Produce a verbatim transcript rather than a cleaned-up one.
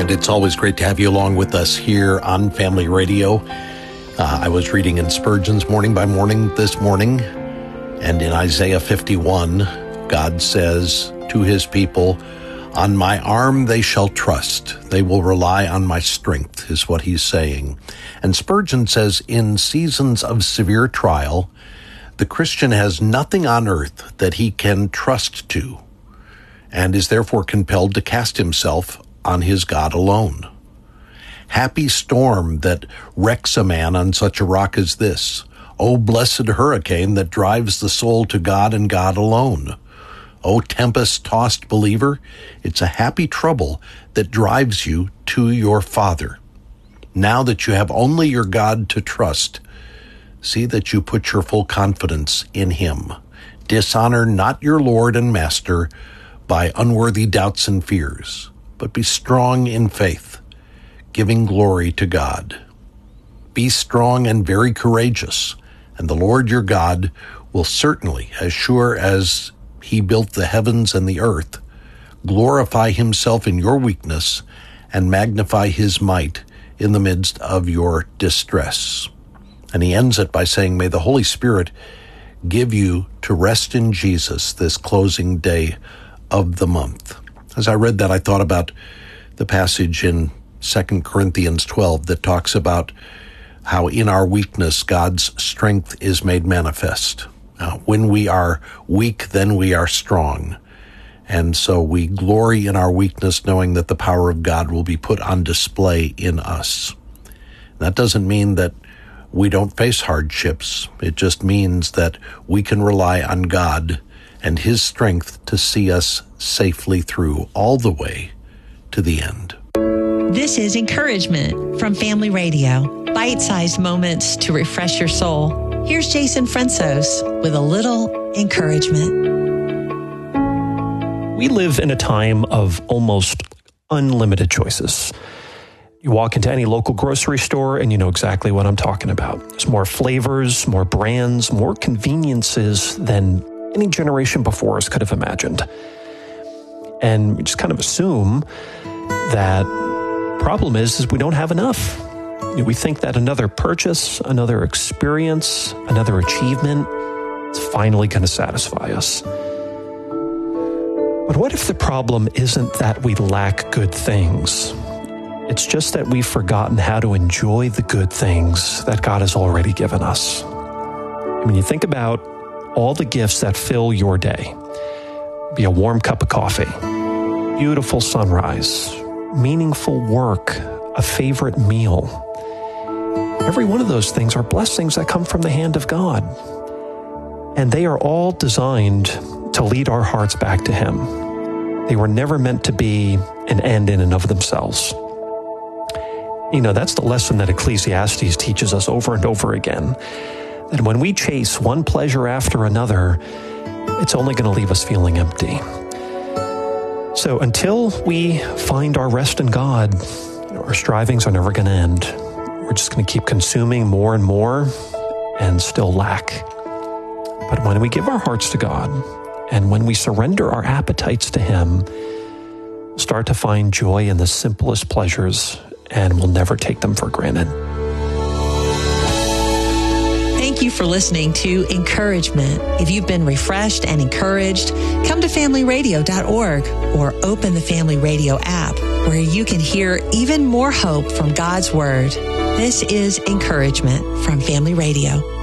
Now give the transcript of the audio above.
And it's always great to have you along with us here on Family Radio. Uh, I was reading in Spurgeon's Morning by Morning this morning, and in Isaiah fifty-one, God says to his people, "On my arm they shall trust. They will rely on my strength," is what he's saying. And Spurgeon says, in seasons of severe trial, the Christian has nothing on earth that he can trust to, and is therefore compelled to cast himself on his God alone. Happy storm that wrecks a man on such a rock as this. O blessed hurricane that drives the soul to God and God alone. O tempest-tossed believer, it's a happy trouble that drives you to your Father. Now that you have only your God to trust, see that you put your full confidence in him. Dishonor not your Lord and Master by unworthy doubts and fears, but be strong in faith, giving glory to God. Be strong and very courageous, and the Lord your God will certainly, as sure as he built the heavens and the earth, glorify himself in your weakness and magnify his might in the midst of your distress. And he ends it by saying, may the Holy Spirit give you to rest in Jesus this closing day of the month. As I read that, I thought about the passage in Second Corinthians twelve that talks about how in our weakness God's strength is made manifest. Uh, when we are weak, then we are strong. And so we glory in our weakness, knowing that the power of God will be put on display in us. That doesn't mean that we don't face hardships. It just means that we can rely on God and his strength to see us safely through all the way to the end. This is Encouragement from Family Radio. Bite-sized moments to refresh your soul. Here's Jason Fransos with a little encouragement. We live in a time of almost unlimited choices. You walk into any local grocery store and you know exactly what I'm talking about. There's more flavors, more brands, more conveniences than any generation before us could have imagined. And we just kind of assume that problem is, is we don't have enough. We think that another purchase, another experience, another achievement is finally going to satisfy us. But what if the problem isn't that we lack good things? It's just that we've forgotten how to enjoy the good things that God has already given us. I mean, you think about all the gifts that fill your day. Be a warm cup of coffee, beautiful sunrise, meaningful work, a favorite meal. Every one of those things are blessings that come from the hand of God. And they are all designed to lead our hearts back to him. They were never meant to be an end in and of themselves. You know, that's the lesson that Ecclesiastes teaches us over and over again. That when we chase one pleasure after another, it's only going to leave us feeling empty. So until we find our rest in God, you know, our strivings are never going to end. We're just going to keep consuming more and more and still lack. But when we give our hearts to God and when we surrender our appetites to him, we'll start to find joy in the simplest pleasures and we'll never take them for granted. Thank you for listening to Encouragement. If you've been refreshed and encouraged, come to family radio dot org or open the Family Radio app where you can hear even more hope from God's Word. This is Encouragement from Family Radio.